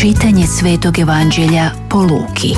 Čitanje Svetog Evanđelja po Luki.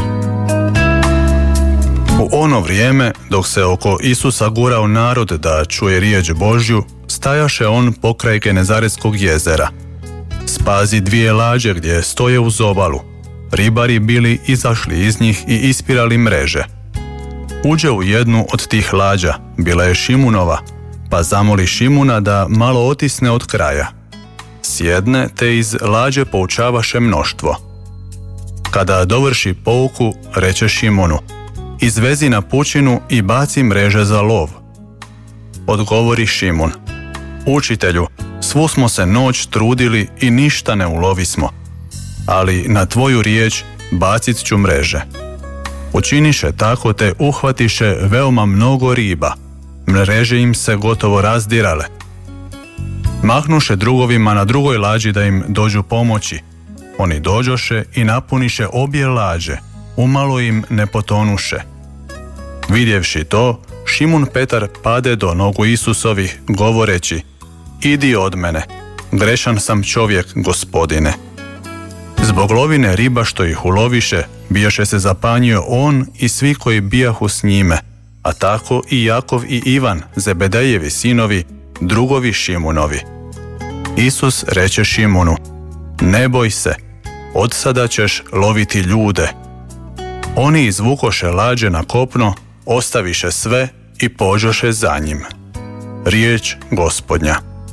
U ono vrijeme, dok se oko Isusa gurao narod da čuje riječ Božju, stajaše on pokraj Genezaretskog jezera. Spazi 2 lađe gdje stoje uz obalu. Ribari bili izašli iz njih i ispirali mreže. Uđe u jednu od tih lađa, bila je Šimunova, pa zamoli Šimuna da malo otisne od kraja. Sjedne te iz lađe poučavaše mnoštvo. Kada dovrši pouku, reče Šimunu: izvezi na pučinu i baci mreže za lov. Odgovori Šimun: učitelju, svu smo se noć trudili i ništa ne ulovismo, ali na tvoju riječ bacit ću mreže. Učiniše tako te uhvatiše veoma mnogo riba, mreže im se gotovo razdirale. Mahnuše drugovima na drugoj lađi da im dođu pomoći. Oni dođoše i napuniše obje lađe, umalo im ne potonuše. Vidjevši to, Šimun Petar pade do nogu Isusovih, govoreći: idi od mene, grešan sam čovjek, Gospodine. Zbog lovine riba što ih uloviše, bijaše se zapanjio on i svi koji bijahu s njime, a tako i Jakov i Ivan, Zebedejevi sinovi, drugovi Šimunovi. Isus reče Šimunu: ne boj se, od sada ćeš loviti ljude. Oni izvukoše lađe na kopno, ostaviše sve i pođoše za njim. Riječ Gospodnja.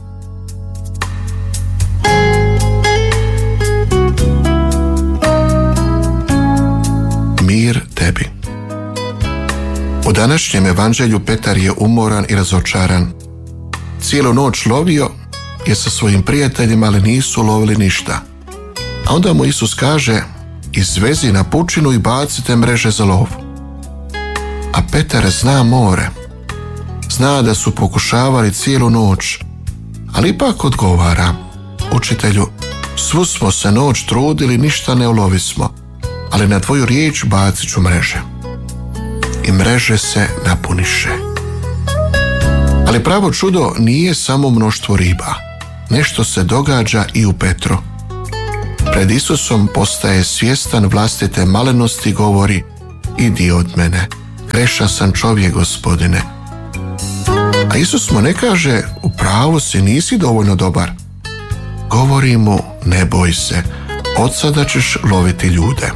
Mir tebi. U današnjem evanđelju Petar je umoran i razočaran. Cijelu noć lovio je sa svojim prijateljima, ali nisu lovili ništa. A onda mu Isus kaže: izvezi na pučinu i bacite mreže za lov. A Petar zna more. Zna da su pokušavali cijelu noć, ali ipak odgovara: učitelju, svu smo se noć trudili, ništa ne ulovismo, ali na tvoju riječ bacit ću mreže. I mreže se napuniše. Ali pravo čudo nije samo mnoštvo riba. Nešto se događa i u Petru. Pred Isusom postaje svjestan vlastite malenosti i govori: idi od mene, grešan sam čovjek, Gospodine. A Isus mu ne kaže: u pravu si, nisi dovoljno dobar. Govori mu: ne boj se, od sada ćeš loviti ljude.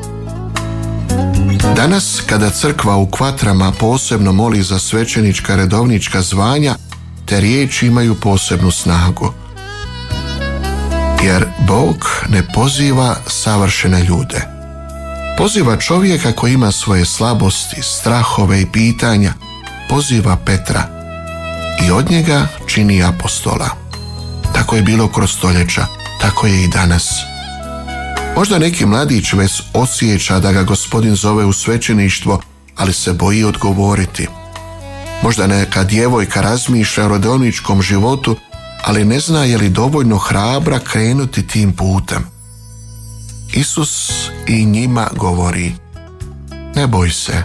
Danas, kada crkva u Kvatrama posebno moli za svećenička redovnička zvanja, te riječi imaju posebnu snagu. Jer Bog ne poziva savršene ljude. Poziva čovjeka koji ima svoje slabosti, strahove i pitanja. Poziva Petra i od njega čini apostola. Tako je bilo kroz stoljeća, tako je i danas. Možda neki mladić već osjeća da ga Gospodin zove u svećeništvo, ali se boji odgovoriti. Možda neka djevojka razmišlja o redovničkom životu, ali ne zna je li dovoljno hrabra krenuti tim putem. Isus i njima govori: ne boj se.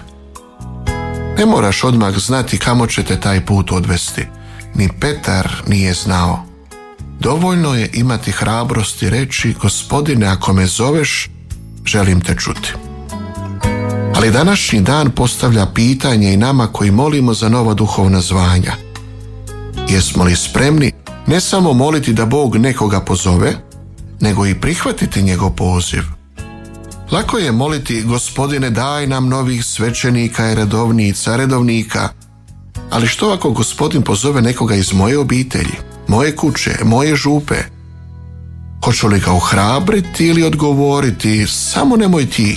Ne moraš odmah znati kamo će te taj put odvesti. Ni Petar nije znao. Dovoljno je imati hrabrosti reći: Gospodine, ako me zoveš, želim te čuti. Ali današnji dan postavlja pitanje i nama koji molimo za nova duhovna zvanja. Jesmo li spremni ne samo moliti da Bog nekoga pozove, nego i prihvatiti njegov poziv? Lako je moliti: Gospodine, daj nam novih svećenika i redovnika. Ali što ako Gospodin pozove nekoga iz moje obitelji, moje kuće, moje župe? Hoću li ga ohrabriti ili odgovoriti: samo nemoj ti?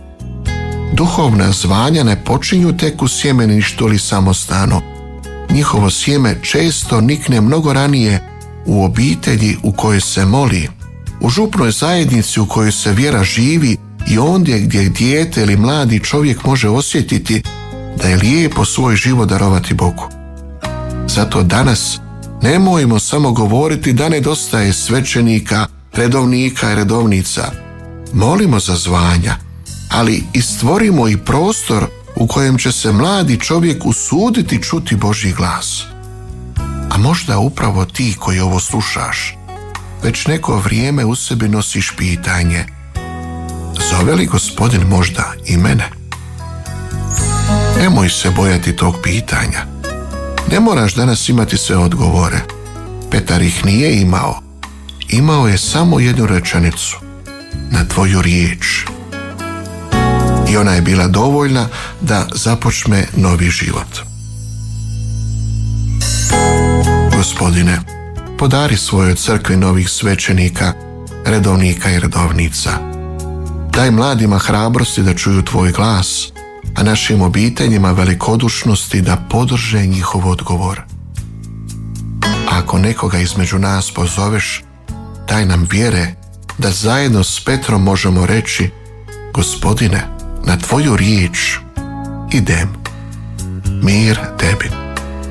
Duhovna zvanja ne počinju tek u sjemeništu ili samostanu. Njihovo sjeme često nikne mnogo ranije u obitelji u kojoj se moli, u župnoj zajednici u kojoj se vjera živi i ondje gdje dijete ili mladi čovjek može osjetiti da je lijepo svoj život darovati Bogu. Zato danas nemojmo samo govoriti da nedostaje svećenika, redovnika i redovnica. Molimo za zvanja, ali i stvorimo i prostor u kojem će se mladi čovjek usuditi čuti Božji glas. A možda upravo ti koji ovo slušaš, već neko vrijeme u sebi nosiš pitanje: Zove li Gospodin možda i mene? Nemoj se bojati tog pitanja. Ne moraš danas imati sve odgovore. Petar ih nije imao. Imao je samo jednu rečenicu. Na tvoju riječ. I ona je bila dovoljna da započne novi život. Gospodine, podari svojoj crkvi novih svećenika, redovnika i redovnica. Daj mladima hrabrosti da čuju tvoj glas, a našim obiteljima velikodušnosti da podrže njihov odgovor. A ako nekoga između nas pozoveš, daj nam vjere da zajedno s Petrom možemo reći: Gospodine, na tvoju riječ idem. Mir tebi.